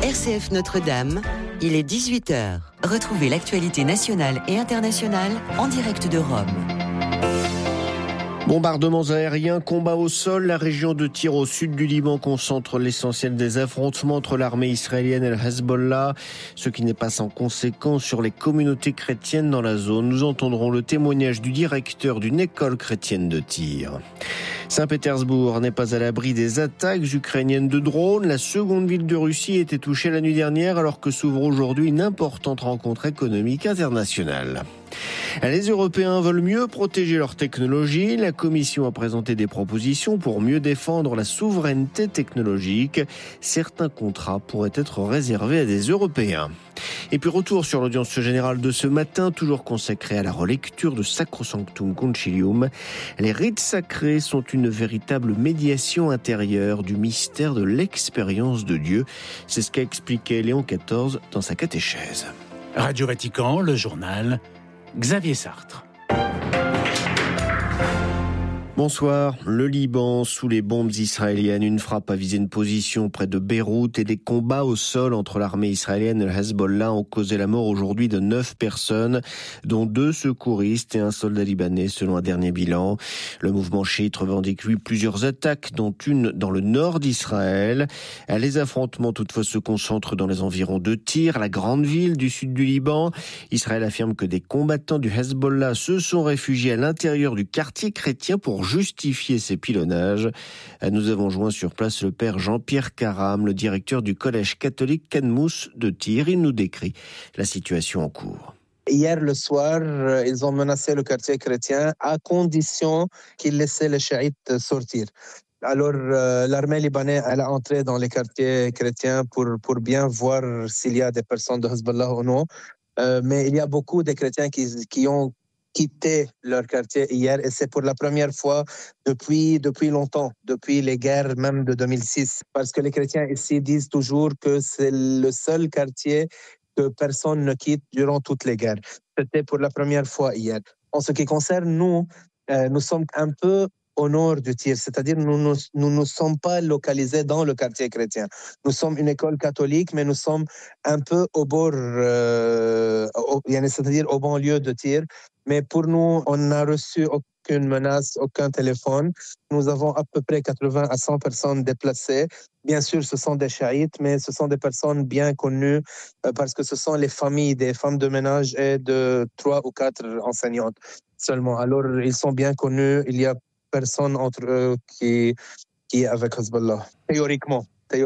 RCF Notre-Dame, il est 18h. Retrouvez l'actualité nationale et internationale en direct de Rome. Bombardements aériens, combats au sol, la région de Tyr au sud du Liban concentre l'essentiel des affrontements entre l'armée israélienne et le Hezbollah, ce qui n'est pas sans conséquence sur les communautés chrétiennes dans la zone. Nous entendrons le témoignage du directeur d'une école chrétienne de Tyr. Saint-Pétersbourg n'est pas à l'abri des attaques ukrainiennes de drones. La seconde ville de Russie a été touchée la nuit dernière alors que s'ouvre aujourd'hui une importante rencontre économique internationale. Les Européens veulent mieux protéger leur technologie. La Commission a présenté des propositions pour mieux défendre la souveraineté technologique. Certains contrats pourraient être réservés à des Européens. Et puis retour sur l'audience générale de ce matin, toujours consacrée à la relecture de Sacrosanctum Concilium. Les rites sacrés sont une véritable médiation intérieure du mystère de l'expérience de Dieu. C'est ce qu'a expliqué Léon XIV dans sa catéchèse. Radio Vatican, le journal Xavier Sartre. Bonsoir. Le Liban sous les bombes israéliennes. Une frappe a visé une position près de Beyrouth et des combats au sol entre l'armée israélienne et le Hezbollah ont causé la mort aujourd'hui de 9 personnes, dont 2 secouristes et un soldat libanais selon un dernier bilan. Le mouvement chiite revendique lui plusieurs attaques, dont une dans le nord d'Israël. Les affrontements toutefois se concentrent dans les environs de Tyr, la grande ville du sud du Liban. Israël affirme que des combattants du Hezbollah se sont réfugiés à l'intérieur du quartier chrétien pour justifier ces pilonnages. Nous avons joint sur place le père Jean-Pierre Caram, le directeur du collège catholique Kenmous de Tyr. Il nous décrit la situation en cours. Hier le soir, ils ont menacé le quartier chrétien à condition qu'ils laissaient les chiites sortir. Alors, l'armée libanaise, elle a entré dans les quartiers chrétiens pour bien voir s'il y a des personnes de Hezbollah ou non. Mais il y a beaucoup de chrétiens qui ont quitté leur quartier hier et c'est pour la première fois depuis longtemps, depuis les guerres même de 2006. Parce que les chrétiens ici disent toujours que c'est le seul quartier que personne ne quitte durant toutes les guerres. C'était pour la première fois hier. En ce qui concerne nous sommes un peu au nord du Tyr, c'est-à-dire nous ne sommes pas localisés dans le quartier chrétien. Nous sommes une école catholique, mais nous sommes un peu au bord, c'est-à-dire au banlieue de Tyr. Mais pour nous, on n'a reçu aucune menace, aucun téléphone. Nous avons à peu près 80 à 100 personnes déplacées. Bien sûr, ce sont des chiites, mais ce sont des personnes bien connues parce que ce sont les familles des femmes de ménage et de 3 ou 4 enseignantes seulement. Alors, ils sont bien connus. Il y a personne entre eux qui est avec Hezbollah. Théoriquement.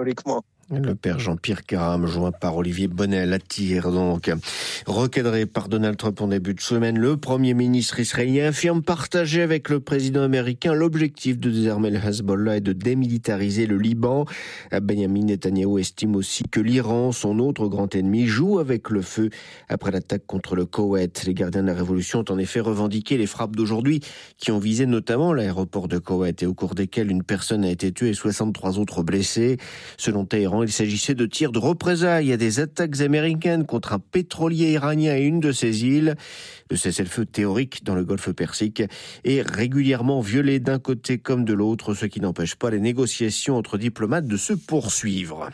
Le père Jean-Pierre Caram, joint par Olivier Bonnel à Tyr, donc. Recadré par Donald Trump en début de semaine, le Premier ministre israélien affirme partager avec le président américain l'objectif de désarmer le Hezbollah et de démilitariser le Liban. Benjamin Netanyahou estime aussi que l'Iran, son autre grand ennemi, joue avec le feu après l'attaque contre le Koweït. Les gardiens de la révolution ont en effet revendiqué les frappes d'aujourd'hui qui ont visé notamment l'aéroport de Koweït et au cours desquelles une personne a été tuée et 63 autres blessés. Selon Téhéran, il s'agissait de tirs de représailles à des attaques américaines contre un pétrolier iranien et une de ses îles. Le cessez-le-feu théorique dans le golfe Persique est régulièrement violé d'un côté comme de l'autre, ce qui n'empêche pas les négociations entre diplomates de se poursuivre.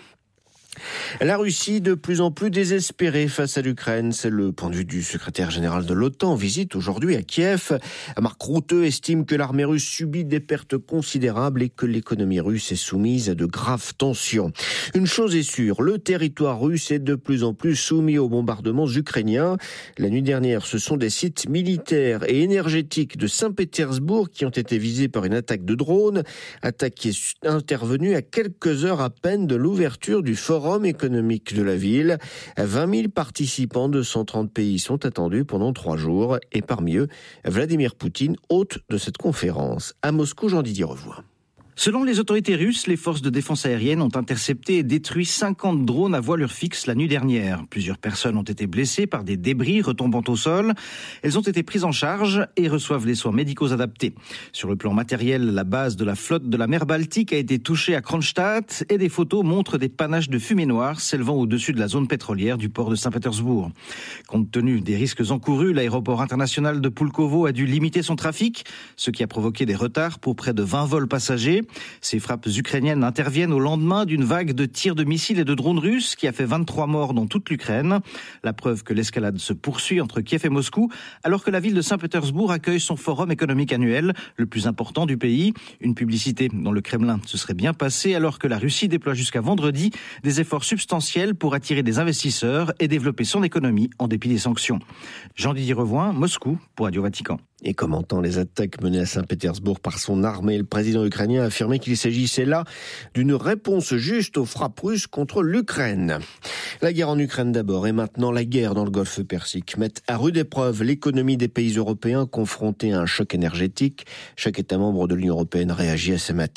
La Russie de plus en plus désespérée face à l'Ukraine, c'est le point de vue du secrétaire général de l'OTAN, visite aujourd'hui à Kiev. Marc Rutte estime que l'armée russe subit des pertes considérables et que l'économie russe est soumise à de graves tensions. Une chose est sûre, le territoire russe est de plus en plus soumis aux bombardements ukrainiens. La nuit dernière, ce sont des sites militaires et énergétiques de Saint-Pétersbourg qui ont été visés par une attaque de drone, attaque qui est intervenue à quelques heures à peine de l'ouverture du forum économique de la ville. 20 000 participants de 130 pays sont attendus pendant 3 jours et parmi eux, Vladimir Poutine, hôte de cette conférence. À Moscou, Jean-Didier Revoix. Selon les autorités russes, les forces de défense aérienne ont intercepté et détruit 50 drones à voilure fixe la nuit dernière. Plusieurs personnes ont été blessées par des débris retombant au sol. Elles ont été prises en charge et reçoivent les soins médicaux adaptés. Sur le plan matériel, la base de la flotte de la mer Baltique a été touchée à Kronstadt et des photos montrent des panaches de fumée noire s'élevant au-dessus de la zone pétrolière du port de Saint-Pétersbourg. Compte tenu des risques encourus, l'aéroport international de Pulkovo a dû limiter son trafic, ce qui a provoqué des retards pour près de 20 vols passagers. Ces frappes ukrainiennes interviennent au lendemain d'une vague de tirs de missiles et de drones russes qui a fait 23 morts dans toute l'Ukraine. La preuve que l'escalade se poursuit entre Kiev et Moscou, alors que la ville de Saint-Pétersbourg accueille son forum économique annuel, le plus important du pays. Une publicité dont le Kremlin se serait bien passé, alors que la Russie déploie jusqu'à vendredi des efforts substantiels pour attirer des investisseurs et développer son économie en dépit des sanctions. Jean-Didier Revoin, Moscou, pour Radio Vatican. Et commentant les attaques menées à Saint-Pétersbourg par son armée, le président ukrainien a affirmé qu'il s'agissait là d'une réponse juste aux frappes russes contre l'Ukraine. La guerre en Ukraine d'abord et maintenant la guerre dans le Golfe Persique mettent à rude épreuve l'économie des pays européens confrontés à un choc énergétique. Chaque État membre de l'Union européenne réagit à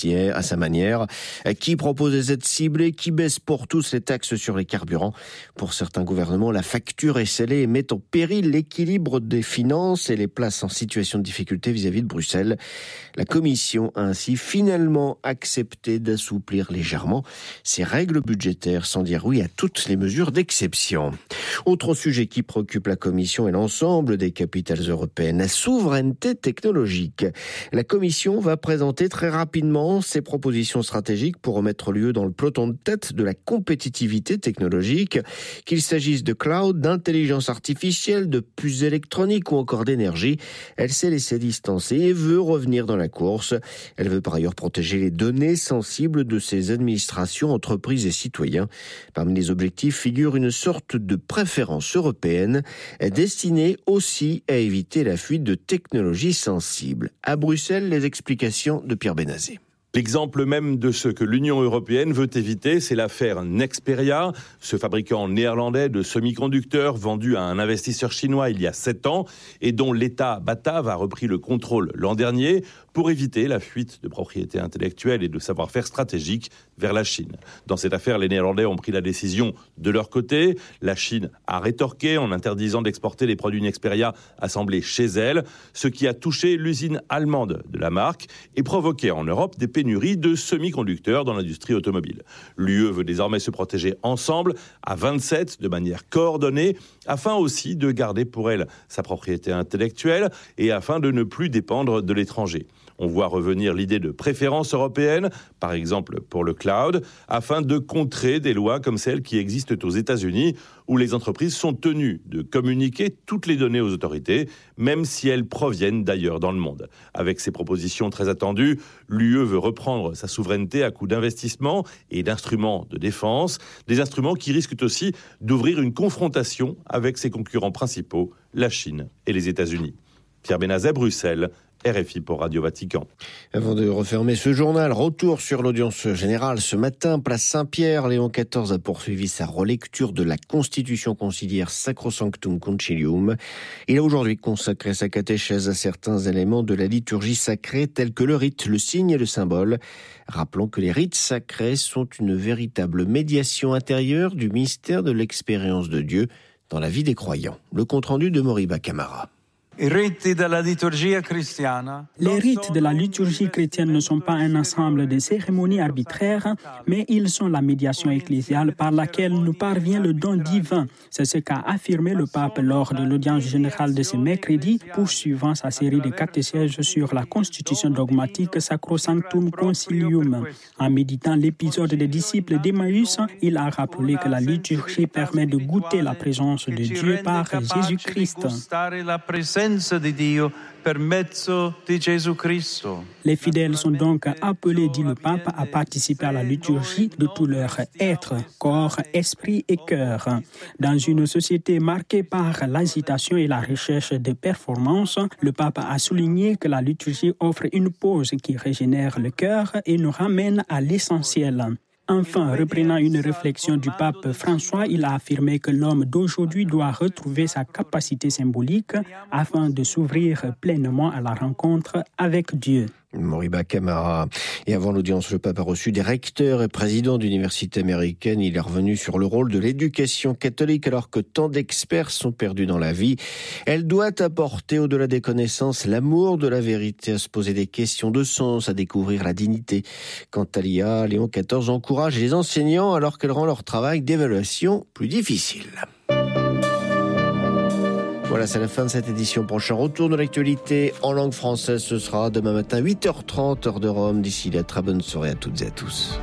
sa manière. Qui propose des aides ciblées, qui baisse pour tous les taxes sur les carburants. Pour certains gouvernements, la facture est scellée et met en péril l'équilibre des finances et les place en situation de difficulté vis-à-vis de Bruxelles. La Commission a ainsi finalement accepté d'assouplir légèrement ses règles budgétaires sans dire oui à toutes les mesures d'exception. Autre sujet qui préoccupe la Commission et l'ensemble des capitales européennes, la souveraineté technologique. La Commission va présenter très rapidement ses propositions stratégiques pour remettre lieu dans le peloton de tête de la compétitivité technologique, qu'il s'agisse de cloud, d'intelligence artificielle, de puces électroniques ou encore d'énergie. Elle s'est laissée distancer et veut revenir dans la course. Elle veut par ailleurs protéger les données sensibles de ses administrations, entreprises et citoyens. Parmi les objectifs figure une sorte de préférence européenne destinée aussi à éviter la fuite de technologies sensibles. À Bruxelles, les explications de Pierre Benazé. L'exemple même de ce que l'Union européenne veut éviter, c'est l'affaire Nexperia, ce fabricant néerlandais de semi-conducteurs vendu à un investisseur chinois il y a 7 ans et dont l'État batave a repris le contrôle l'an dernier pour éviter la fuite de propriété intellectuelle et de savoir-faire stratégique vers la Chine. Dans cette affaire, les Néerlandais ont pris la décision de leur côté. La Chine a rétorqué en interdisant d'exporter les produits Nexperia assemblés chez elle, ce qui a touché l'usine allemande de la marque et provoqué en Europe des pénuries de semi-conducteurs dans l'industrie automobile. L'UE veut désormais se protéger ensemble, à 27, de manière coordonnée, afin aussi de garder pour elle sa propriété intellectuelle et afin de ne plus dépendre de l'étranger. On voit revenir l'idée de préférence européenne, par exemple pour le cloud, afin de contrer des lois comme celles qui existent aux États-Unis, où les entreprises sont tenues de communiquer toutes les données aux autorités, même si elles proviennent d'ailleurs dans le monde. Avec ces propositions très attendues, l'UE veut reprendre sa souveraineté à coup d'investissements et d'instruments de défense, des instruments qui risquent aussi d'ouvrir une confrontation avec ses concurrents principaux, la Chine et les États-Unis. Pierre Benazet, Bruxelles, RFI pour Radio Vatican. Avant de refermer ce journal, retour sur l'audience générale. Ce matin, place Saint-Pierre, Léon XIV a poursuivi sa relecture de la Constitution conciliaire Sacrosanctum Concilium. Il a aujourd'hui consacré sa catéchèse à certains éléments de la liturgie sacrée tels que le rite, le signe et le symbole. Rappelons que les rites sacrés sont une véritable médiation intérieure du mystère de l'expérience de Dieu dans la vie des croyants. Le compte-rendu de Moriba Camara. Les rites de la liturgie chrétienne ne sont pas un ensemble de cérémonies arbitraires, mais ils sont la médiation ecclésiale par laquelle nous parvient le don divin. C'est ce qu'a affirmé le pape lors de l'audience générale de ce mercredi, poursuivant sa série de catéchèses sur la constitution dogmatique Sacrosanctum Concilium. En méditant l'épisode des disciples d'Emmaüs, il a rappelé que la liturgie permet de goûter la présence de Dieu par Jésus-Christ. Les fidèles sont donc appelés, dit le pape, à participer à la liturgie de tout leur être, corps, esprit et cœur. Dans une société marquée par l'agitation et la recherche de performance, le pape a souligné que la liturgie offre une pause qui régénère le cœur et nous ramène à l'essentiel. Enfin, reprenant une réflexion du pape François, il a affirmé que l'homme d'aujourd'hui doit retrouver sa capacité symbolique afin de s'ouvrir pleinement à la rencontre avec Dieu. Moriba Camara. Et avant l'audience, le pape a reçu des recteurs et présidents d'universités américaines. Il est revenu sur le rôle de l'éducation catholique alors que tant d'experts sont perdus dans la vie. Elle doit apporter, au-delà des connaissances, l'amour de la vérité, à se poser des questions de sens, à découvrir la dignité. Quant à l'IA, Léon XIV encourage les enseignants alors qu'elle rend leur travail d'évaluation plus difficile. Voilà, c'est la fin de cette édition. Prochain retour de l'actualité en langue française, ce sera demain matin 8h30 heure de Rome. D'ici là, très bonne soirée à toutes et à tous.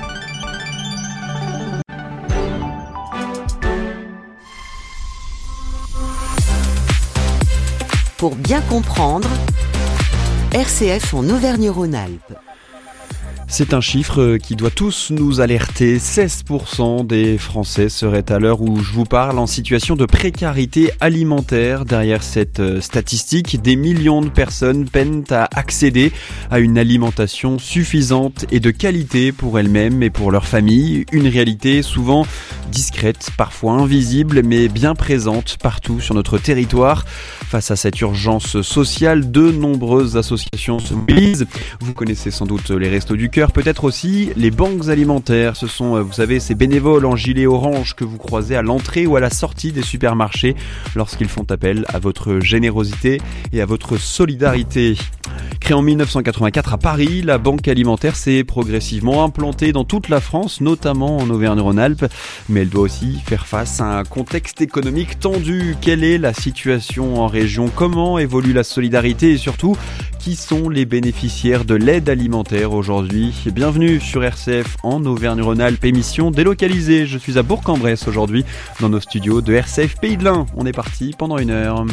Pour bien comprendre, RCF en Auvergne-Rhône-Alpes. C'est un chiffre qui doit tous nous alerter. 16% des Français seraient à l'heure où je vous parle en situation de précarité alimentaire. Derrière cette statistique, des millions de personnes peinent à accéder à une alimentation suffisante et de qualité pour elles-mêmes et pour leur famille. Une réalité souvent discrète, parfois invisible, mais bien présente partout sur notre territoire. Face à cette urgence sociale, de nombreuses associations se mobilisent. Vous connaissez sans doute les Restos du Cœur, peut-être aussi les banques alimentaires. Ce sont, vous savez, ces bénévoles en gilet orange que vous croisez à l'entrée ou à la sortie des supermarchés lorsqu'ils font appel à votre générosité et à votre solidarité. Créée en 1984 à Paris, la banque alimentaire s'est progressivement implantée dans toute la France, notamment en Auvergne-Rhône-Alpes. Mais elle doit aussi faire face à un contexte économique tendu. Quelle est la situation en région? Comment évolue la solidarité? Et surtout, qui sont les bénéficiaires de l'aide alimentaire aujourd'hui? Bienvenue sur RCF en Auvergne-Rhône-Alpes, émission délocalisée. Je suis à Bourg-en-Bresse aujourd'hui, dans nos studios de RCF Pays de l'Ain. On est parti pendant 1 heure.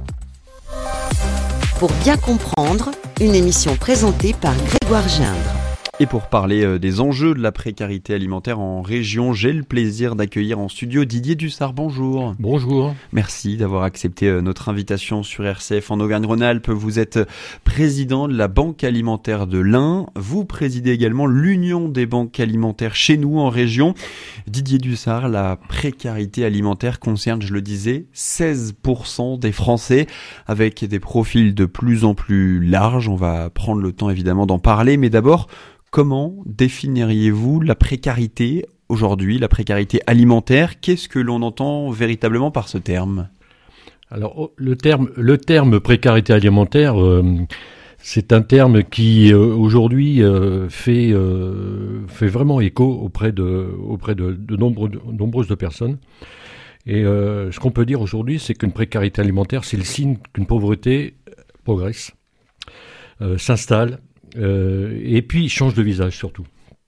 Pour bien comprendre, une émission présentée par Grégoire Gindre. Et pour parler des enjeux de la précarité alimentaire en région, j'ai le plaisir d'accueillir en studio Didier Dussart. Bonjour. Bonjour. Merci d'avoir accepté notre invitation sur RCF en Auvergne-Rhône-Alpes. Vous êtes président de la Banque alimentaire de l'Ain. Vous présidez également l'Union des banques alimentaires chez nous en région. Didier Dussart, la précarité alimentaire concerne, je le disais, 16% des Français avec des profils de plus en plus larges. On va prendre le temps évidemment d'en parler, mais d'abord, comment définiriez-vous la précarité aujourd'hui, la précarité alimentaire? Qu'est-ce que l'on entend véritablement par ce terme? Alors, le terme précarité alimentaire, c'est un terme qui aujourd'hui fait vraiment écho auprès de nombreuses personnes. Et ce qu'on peut dire aujourd'hui, c'est qu'une précarité alimentaire, c'est le signe qu'une pauvreté progresse, s'installe. Et puis change de visage surtout.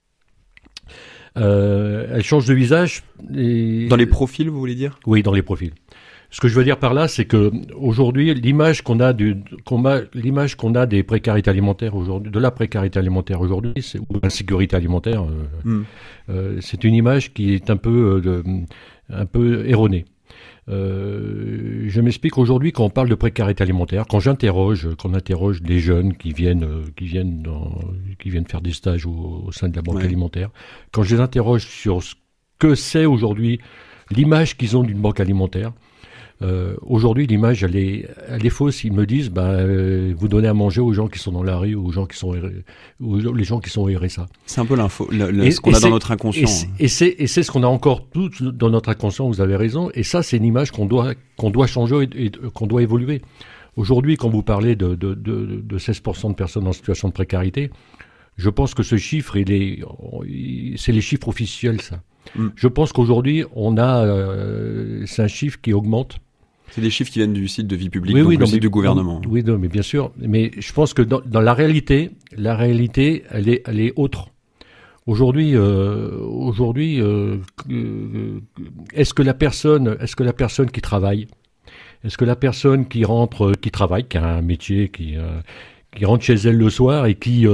Elle change de visage. Dans les profils, vous voulez dire? Oui, dans les profils. Ce que je veux dire par là, c'est que aujourd'hui, l'image qu'on a des précarités alimentaires aujourd'hui, de la précarité alimentaire aujourd'hui, ou de l'insécurité alimentaire, c'est une image qui est un peu erronée. Je m'explique aujourd'hui quand on parle de précarité alimentaire, quand on interroge des jeunes qui viennent faire des stages au sein de la banque alimentaire, quand je les interroge sur ce que c'est aujourd'hui l'image qu'ils ont d'une banque alimentaire, aujourd'hui l'image elle est fausse. Ils me disent vous donnez à manger aux gens qui sont dans la rue ou les gens qui sont au RSA. C'est un peu ce qu'on a dans notre inconscient. Et c'est ce qu'on a encore tout dans notre inconscient, vous avez raison, et ça c'est une image qu'on doit changer et qu'on doit évoluer. Aujourd'hui, quand vous parlez de 16% de personnes en situation de précarité, je pense que ce chiffre, c'est les chiffres officiels, ça. Je pense qu'aujourd'hui, c'est un chiffre qui augmente. C'est des chiffres qui viennent du site de Vie Publique, donc le site du gouvernement. Oui, mais bien sûr. Mais je pense que dans la réalité, elle est autre. Aujourd'hui, est-ce que la personne qui travaille, est-ce que la personne qui travaille, qui a un métier, qui rentre chez elle le soir et qui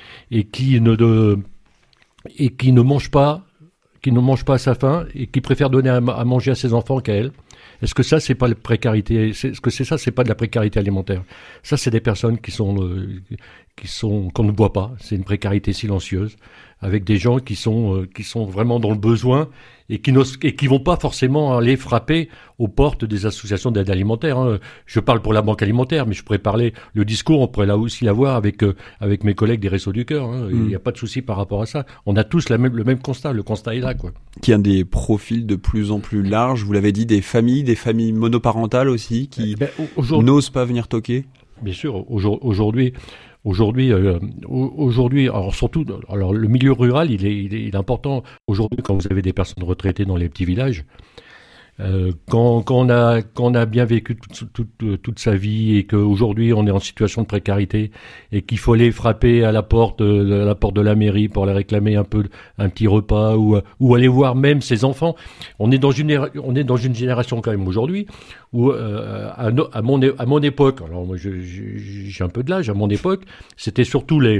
ne mange pas à sa faim et qui préfère donner à manger à ses enfants qu'à elle. Est-ce que ça, c'est pas la précarité? C'est pas de la précarité alimentaire? Ça, c'est des personnes qu'on ne voit pas. C'est une précarité silencieuse, avec des gens qui sont vraiment dans le besoin et qui vont pas forcément aller frapper aux portes des associations d'aide alimentaire. Hein. Je parle pour la banque alimentaire, mais je pourrais parler, le discours, on pourrait là aussi l'avoir avec mes collègues des Restos du Cœur. Hein. Il n'y a pas de souci par rapport à ça. On a tous le même constat. Le constat est là, quoi. Qui a des profils de plus en plus larges. Vous l'avez dit, des familles monoparentales aussi, qui n'osent pas venir toquer. Bien sûr, aujourd'hui, alors surtout, le milieu rural, il est important. Aujourd'hui, quand vous avez des personnes retraitées dans les petits villages, Quand on a bien vécu toute sa vie et qu'aujourd'hui on est en situation de précarité et qu'il faut aller frapper à la porte de la mairie pour aller réclamer un petit repas ou aller voir même ses enfants, on est dans une génération quand même aujourd'hui où à mon époque, alors moi j'ai un peu de l'âge, à mon époque c'était surtout les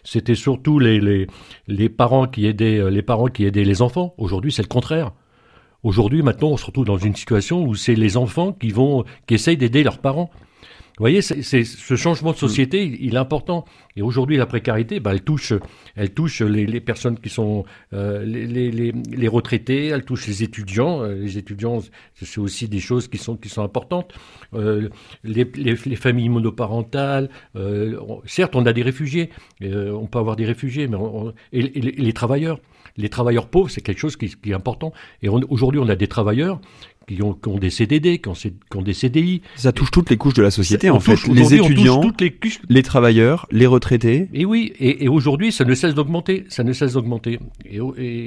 parents qui aidaient les enfants. Aujourd'hui c'est le contraire. Aujourd'hui, maintenant, on se retrouve dans une situation où c'est les enfants qui essayent d'aider leurs parents. Vous voyez, c'est ce changement de société, il est important. Et aujourd'hui, la précarité, elle touche les personnes qui sont les retraités, elle touche les étudiants. Les étudiants, c'est aussi des choses qui sont importantes. Les familles monoparentales. Certes, on a des réfugiés. On peut avoir des réfugiés, mais les travailleurs. Les travailleurs pauvres, c'est quelque chose qui est important. Et aujourd'hui, on a des travailleurs qui ont des CDD, qui ont des CDI. Ça touche toutes les couches de la société, en fait. Les étudiants, les travailleurs, les retraités. Et oui, et aujourd'hui, ça ne cesse d'augmenter. Et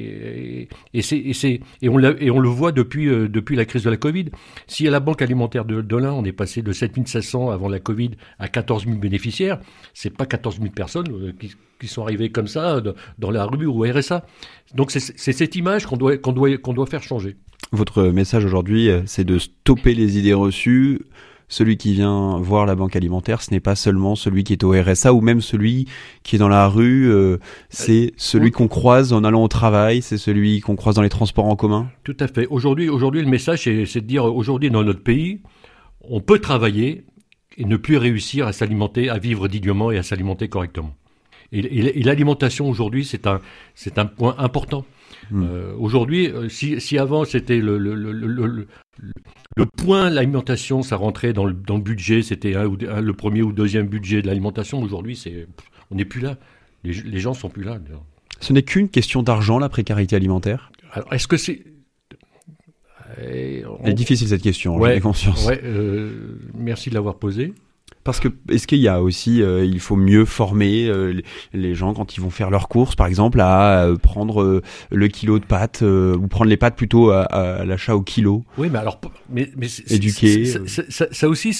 on le voit depuis la crise de la Covid. Si à la Banque alimentaire de l'Ain, on est passé de 7500 avant la Covid à 14 000 bénéficiaires, c'est pas 14 000 personnes qui sont arrivées comme ça dans la rue ou au RSA. Donc c'est cette image qu'on doit faire changer. Votre message aujourd'hui, c'est de stopper les idées reçues. Celui qui vient voir la banque alimentaire, ce n'est pas seulement celui qui est au RSA ou même celui qui est dans la rue, c'est celui qu'on croise en allant au travail, c'est celui qu'on croise dans les transports en commun. Tout à fait. Aujourd'hui, le message, c'est de dire, aujourd'hui, dans notre pays, on peut travailler et ne plus réussir à s'alimenter, à vivre dignement et à s'alimenter correctement. Et l'alimentation, aujourd'hui, c'est un point important. Aujourd'hui, si avant c'était le point, l'alimentation, ça rentrait dans le budget, c'était le premier ou deuxième budget de l'alimentation. Aujourd'hui, on n'est plus là. Les gens sont plus là. Ce n'est qu'une question d'argent, la précarité alimentaire. Alors, est-ce que c'est Elle est difficile cette question, j'en ai conscience. Merci de l'avoir posée. Parce que est-ce qu'il y a aussi, il faut mieux former les gens quand ils vont faire leurs courses, par exemple, à prendre le kilo de pâtes ou prendre les pâtes plutôt à l'achat au kilo. Oui, mais alors, éduquer. Ça aussi,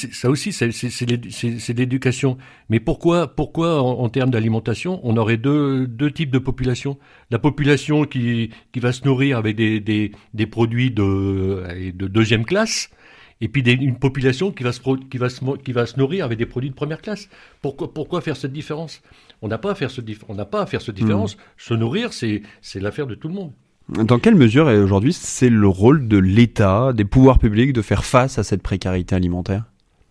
c'est l'éducation. Mais pourquoi en termes d'alimentation, on aurait deux types de population. La population qui va se nourrir avec des produits de deuxième classe. Et puis une population qui va se nourrir avec des produits de première classe. Pourquoi faire cette différence ? On n'a pas à faire cette différence. Se nourrir, c'est l'affaire de tout le monde. Dans quelle mesure, aujourd'hui, c'est le rôle de l'État, des pouvoirs publics, de faire face à cette précarité alimentaire ?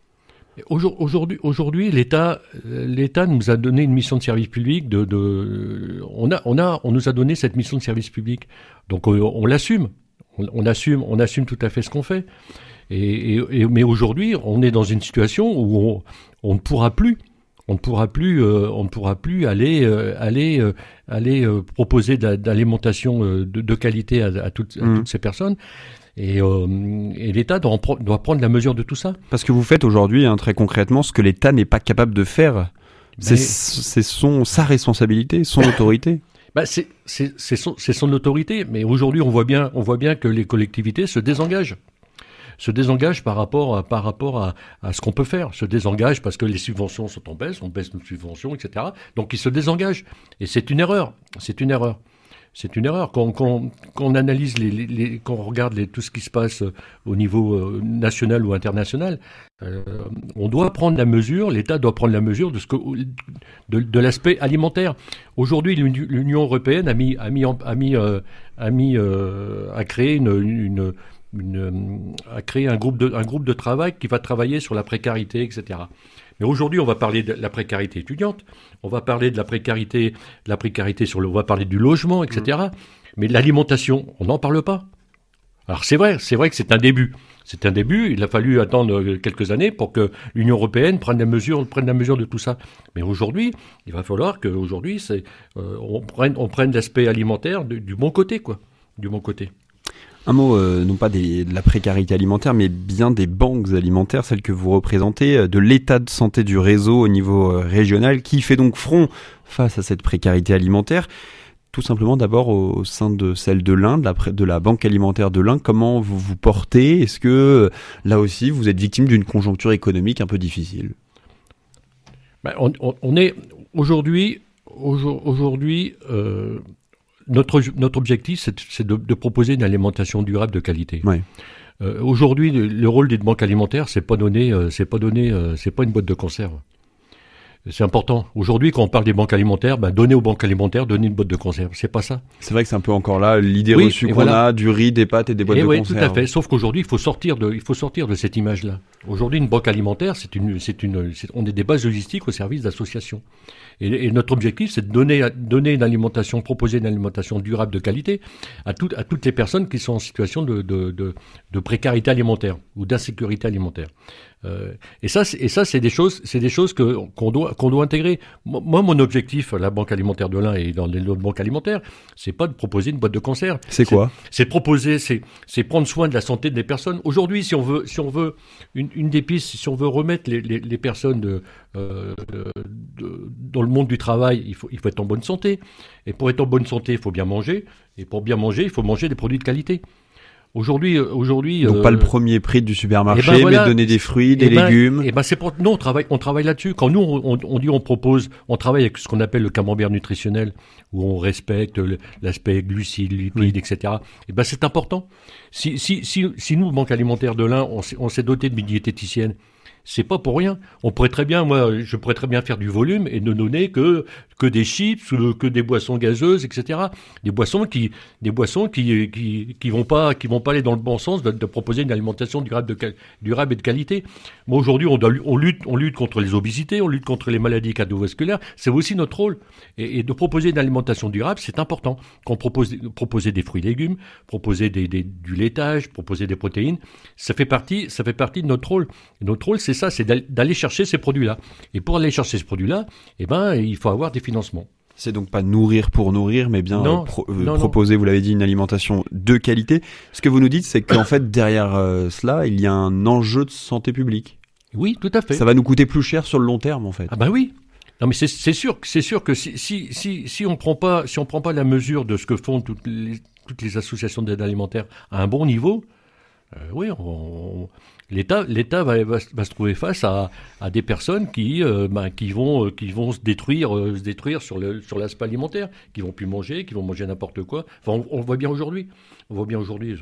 Aujourd'hui, l'État nous a donné une mission de service public. On nous a donné cette mission de service public. Donc on l'assume. On assume tout à fait ce qu'on fait. Mais aujourd'hui, on est dans une situation où on ne pourra plus aller proposer d'alimentation de qualité à toutes ces personnes. Et l'État doit prendre la mesure de tout ça. Parce que vous faites aujourd'hui, très concrètement, ce que l'État n'est pas capable de faire. C'est sa responsabilité, son autorité. C'est son autorité. Mais aujourd'hui, on voit bien que les collectivités se désengagent par rapport à ce qu'on peut faire, se désengagent parce que les subventions sont en baisse, on baisse nos subventions, etc. Donc ils se désengagent. Et c'est une erreur. Quand on analyse quand on regarde tout ce qui se passe au niveau national ou international, on doit prendre la mesure, l'État doit prendre la mesure de l'aspect alimentaire. Aujourd'hui, l'Union européenne a créé un groupe de travail qui va travailler sur la précarité, etc. Mais aujourd'hui, on va parler de la précarité étudiante, on va parler de la précarité on va parler du logement, etc. Mais l'alimentation, on n'en parle pas. Alors c'est vrai que c'est un début. Il a fallu attendre quelques années pour que l'Union européenne prenne la mesure de tout ça. Mais aujourd'hui, il va falloir on prenne l'aspect alimentaire du bon côté, quoi. Du bon côté. Un mot, non pas de la précarité alimentaire, mais bien des banques alimentaires, celles que vous représentez, de l'état de santé du réseau au niveau régional, qui fait donc front face à cette précarité alimentaire. tout simplement d'abord au sein de celle de l'Ain, de la Banque alimentaire de l'Ain, comment vous vous portez? Est-ce que là aussi vous êtes victime d'une conjoncture économique un peu difficile? On est aujourd'hui notre objectif, c'est de proposer une alimentation durable de qualité. Ouais. Aujourd'hui, le rôle d'une banque alimentaire, c'est pas une boîte de conserve. C'est important. Aujourd'hui, quand on parle des banques alimentaires, donner aux banques alimentaires, donner une boîte de conserve. C'est pas ça. C'est vrai que c'est un peu encore là l'idée reçue qu'on a du riz, des pâtes et des boîtes de conserve. Oui, tout à fait. Sauf qu'aujourd'hui, il faut sortir de cette image-là. Aujourd'hui, une banque alimentaire, on est des bases logistiques au service d'associations. Et notre objectif, c'est de donner une alimentation, proposer une alimentation durable de qualité à toutes les personnes qui sont en situation de précarité alimentaire ou d'insécurité alimentaire. Et ça, c'est des choses qu'on doit intégrer. Moi, mon objectif, la Banque alimentaire de l'Ain et dans les autres banques alimentaires, c'est pas de proposer une boîte de conserve. C'est quoi? C'est proposer, c'est prendre soin de la santé des personnes. Aujourd'hui, si on veut une des pistes, si on veut remettre les personnes dans le monde du travail, il faut être en bonne santé. Et pour être en bonne santé, il faut bien manger. Et pour bien manger, il faut manger des produits de qualité. Aujourd'hui, donc pas le premier prix du supermarché, mais donner des fruits, des légumes. Non, on travaille là-dessus. Quand nous on travaille avec ce qu'on appelle le camembert nutritionnel, où on respecte l'aspect glucides, lipides, etc. C'est important. Si nous, Banque alimentaire de l'Ain, on s'est doté de diététicienne, c'est pas pour rien. Je pourrais très bien faire du volume et ne donner que des chips, que des boissons gazeuses, etc. Des boissons qui vont pas aller dans le bon sens de proposer une alimentation durable et de qualité. Moi, aujourd'hui, on lutte contre les obésités, on lutte contre les maladies cardiovasculaires. C'est aussi notre rôle. Et de proposer une alimentation durable, c'est important. Qu'on proposer des fruits et légumes, proposer du laitage, proposer des protéines, ça fait partie de notre rôle. Et notre rôle, c'est ça, c'est d'aller chercher ces produits-là. Et pour aller chercher ces produits-là, il faut avoir des financements. C'est donc pas nourrir pour nourrir, mais bien proposer, vous l'avez dit, une alimentation de qualité. Ce que vous nous dites, c'est qu'en fait, derrière cela, il y a un enjeu de santé publique. Oui, tout à fait. Ça va nous coûter plus cher sur le long terme, en fait. Ah oui. Non, mais c'est sûr que si on prend pas la mesure de ce que font toutes les associations d'aide alimentaire à un bon niveau, l'État va se trouver face à des personnes qui vont se détruire sur l'aspect alimentaire, qui vont plus manger, qui vont manger n'importe quoi. Enfin, on le voit bien aujourd'hui. Aujourd'hui,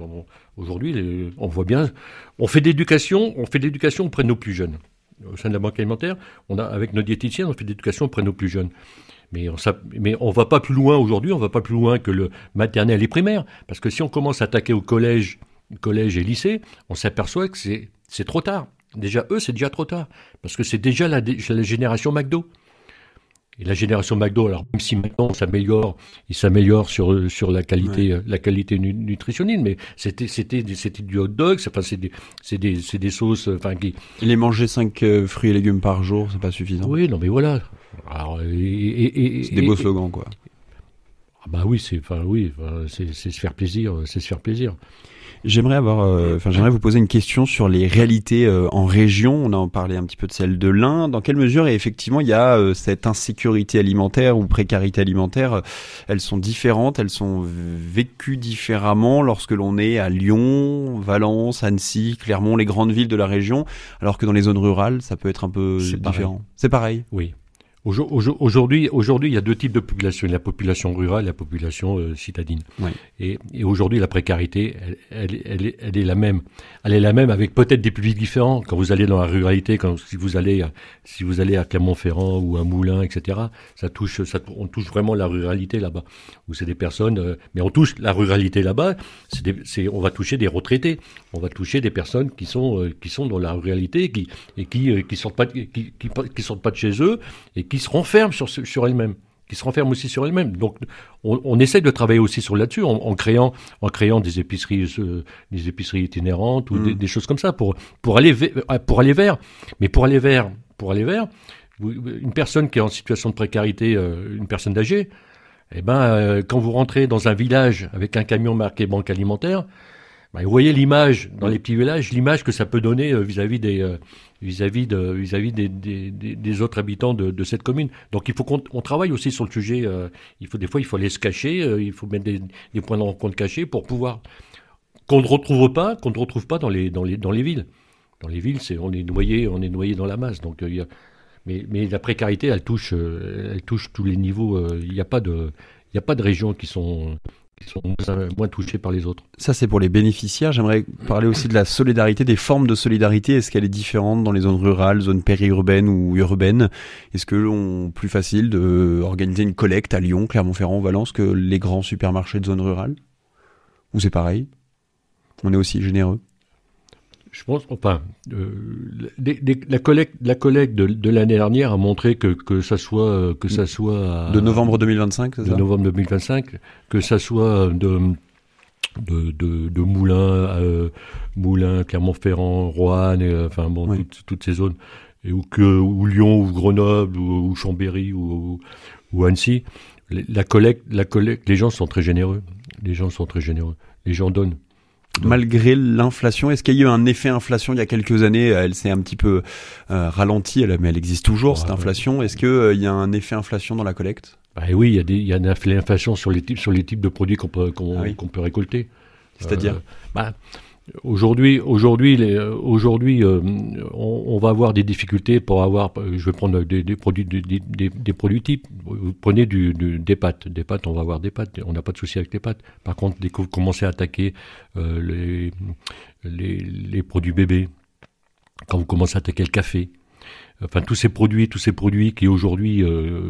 on fait d'éducation auprès de nos plus jeunes. Au sein de la Banque alimentaire, avec nos diététiciens, on fait d'éducation auprès de nos plus jeunes. Mais on va pas plus loin aujourd'hui, on va pas plus loin que le maternel et primaire, parce que si on commence à attaquer au collège et lycée, on s'aperçoit que c'est trop tard. Déjà, c'est déjà trop tard. Parce que c'est déjà la génération McDo. Et la génération McDo, alors même si maintenant il s'améliore sur la qualité nutritionnelle, mais c'était du hot dog, c'est des sauces, qui... Les manger 5 fruits et légumes par jour, c'est pas suffisant. Oui, non mais voilà. Alors, c'est des beaux slogans, quoi. Oui, c'est se faire plaisir. J'aimerais vous poser une question sur les réalités en région. On a parlé un petit peu de celle de l'Ain. Dans quelle mesure, effectivement, il y a cette insécurité alimentaire ou précarité alimentaire? Elles sont différentes, elles sont vécues différemment lorsque l'on est à Lyon, Valence, Annecy, Clermont, les grandes villes de la région, alors que dans les zones rurales, ça peut être un peu différent. C'est pareil. Oui. Aujourd'hui, il y a deux types de population, la population rurale et la population citadine. Ouais. Et aujourd'hui, la précarité, elle est la même. Elle est la même avec peut-être des publics différents. Quand vous allez dans la ruralité, si vous allez à Clermont-Ferrand ou à Moulins, etc., on touche vraiment la ruralité là-bas. Où c'est des personnes, mais on touche la ruralité là-bas. On va toucher des retraités. On va toucher des personnes qui sont dans la ruralité, qui sortent pas de chez eux et qui se renferment sur elles-mêmes, qui se renferment aussi sur elles-mêmes. Donc, on essaie de travailler aussi sur là-dessus en créant des épiceries itinérantes ou des choses comme ça pour aller vers. Mais pour aller vers, une personne qui est en situation de précarité, une personne âgée, quand vous rentrez dans un village avec un camion marqué Banque alimentaire, Vous voyez l'image dans les petits villages, l'image que ça peut donner vis-à-vis des autres habitants de cette commune. Donc il faut qu'on travaille aussi sur le sujet. Des fois il faut aller se cacher, il faut mettre des points de rencontre cachés pour pouvoir qu'on ne retrouve pas dans les villes. Dans les villes, on est noyé dans la masse. Donc mais la précarité, elle touche tous les niveaux. Il n'y a pas de régions qui sont moins touchés par les autres. Ça, c'est pour les bénéficiaires. J'aimerais parler aussi de la solidarité, des formes de solidarité. Est-ce qu'elle est différente dans les zones rurales, zones périurbaines ou urbaines ? Est-ce que c'est plus facile d'organiser une collecte à Lyon, Clermont-Ferrand ou Valence que les grands supermarchés de zones rurales ? Ou c'est pareil ? On est aussi généreux ? Je pense, la collecte de l'année dernière a montré que ça soit de novembre 2025, c'est ça ? De novembre 2025, que ça soit de Moulins, Clermont-Ferrand, Roanne, oui. toutes ces zones, ou Lyon, ou Grenoble, ou Chambéry, ou Annecy. La collecte, les gens sont très généreux. Les gens donnent. Malgré l'inflation, est-ce qu'il y a eu un effet inflation il y a quelques années ? Elle s'est un petit peu ralentie, mais elle existe toujours, cette inflation. Est-ce qu'il y a un effet inflation dans la collecte ? Oui, il y a un effet inflation sur les types de produits qu'on peut récolter. C'est-à-dire Aujourd'hui, on va avoir des difficultés pour avoir. Je vais prendre des produits types. Vous prenez des pâtes. Des pâtes, on va avoir des pâtes. On n'a pas de souci avec les pâtes. Par contre, dès que vous commencez à attaquer les produits bébés, quand vous commencez à attaquer le café, tous ces produits qui aujourd'hui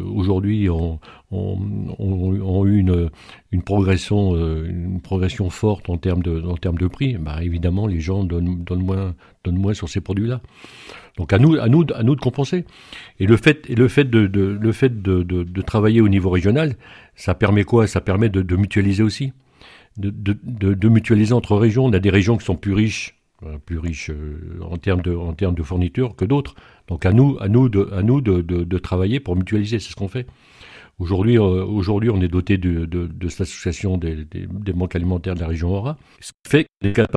ont eu une progression forte en termes de prix. Évidemment, les gens donnent moins sur ces produits-là. Donc à nous de compenser. Et le fait de travailler au niveau régional, ça permet quoi ? Ça permet de mutualiser aussi, de mutualiser entre régions. On a des régions qui sont plus riches en termes de fournitures que d'autres. Donc à nous de travailler pour mutualiser, c'est ce qu'on fait. Aujourd'hui, on est doté de cette association des banques alimentaires de la région Aura, ce qui fait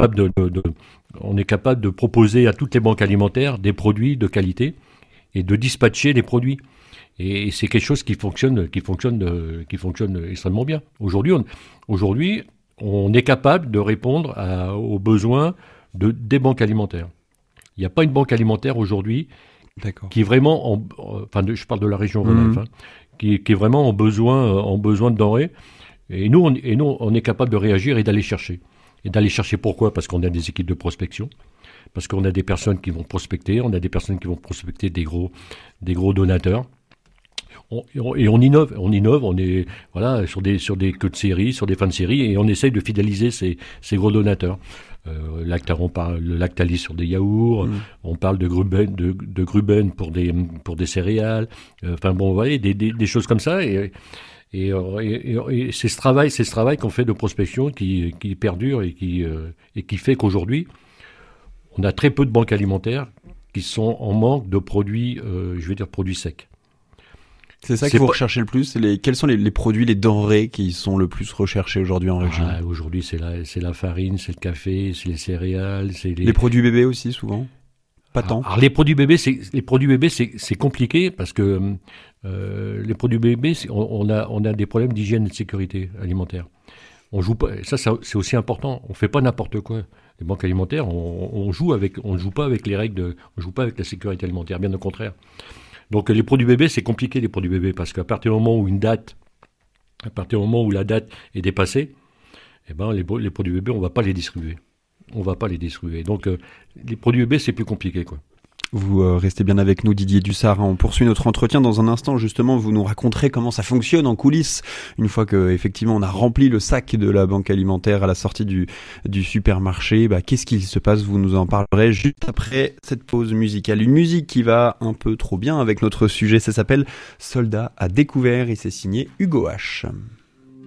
qu'on est capable de proposer à toutes les banques alimentaires des produits de qualité et de dispatcher des produits. Et c'est quelque chose qui fonctionne extrêmement bien. Aujourd'hui, on est capable de répondre aux besoins des banques alimentaires. Il n'y a pas une banque alimentaire aujourd'hui qui est vraiment, je parle de la région Rhône-Alpes, qui est vraiment en besoin de denrées. Et nous, on est capable de réagir et d'aller chercher. Et d'aller chercher pourquoi ? Parce qu'on a des équipes de prospection, parce qu'on a des personnes qui vont prospecter, des gros donateurs. Et on innove, on est sur des queues de série, sur des fins de série, et on essaye de fidéliser ces gros donateurs. On parle le Lactalis sur des yaourts, on parle de Gruben pour des céréales. Vous voyez, des choses comme ça. Et c'est ce travail qu'on fait de prospection qui perdure et qui fait qu'aujourd'hui, on a très peu de banques alimentaires qui sont en manque de produits, produits secs. C'est ça que vous recherchez le plus ? Quels sont les produits, les denrées qui sont le plus recherchés aujourd'hui en région ? Aujourd'hui, c'est la farine, c'est le café, c'est les céréales, c'est les produits bébés aussi souvent ? Pas tant. Alors les produits bébés, c'est compliqué parce que les produits bébés, on a des problèmes d'hygiène et de sécurité alimentaire. On joue pas. Ça c'est aussi important. On fait pas n'importe quoi. Les banques alimentaires, on joue pas avec les règles on joue pas avec la sécurité alimentaire. Bien au contraire. Donc les produits bébés, c'est compliqué les produits bébés parce qu'à partir du moment où la date est dépassée, les produits bébés, on va pas les distribuer. Donc les produits bébés, c'est plus compliqué, quoi. Vous restez bien avec nous, Didier Dussart. On poursuit notre entretien dans un instant. Justement, vous nous raconterez comment ça fonctionne en coulisses. Une fois que, effectivement, on a rempli le sac de la banque alimentaire à la sortie du supermarché, qu'est-ce qu'il se passe ? Vous nous en parlerez juste après cette pause musicale. Une musique qui va un peu trop bien avec notre sujet. Ça s'appelle Soldat à découvert et c'est signé Hugo H.